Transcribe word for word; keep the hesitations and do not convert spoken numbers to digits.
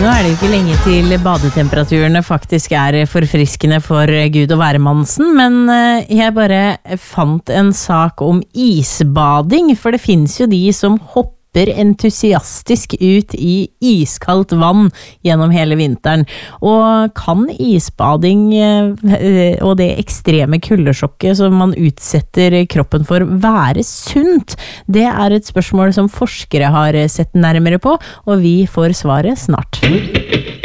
Nå er det jo ikke lenge til badetemperaturene faktisk er forfriskende for Gud og hvermannsen, men jeg bare fant en sak om isbading, for det finnes jo de som hopper entusiastisk ut i iskaldt vann gjennom hele vinteren. Og kan isbading og det ekstreme kuldesjokket som man utsetter kroppen for være sunt? Det er et spørsmål som forskere har sett nærmere på, og vi får svaret snart.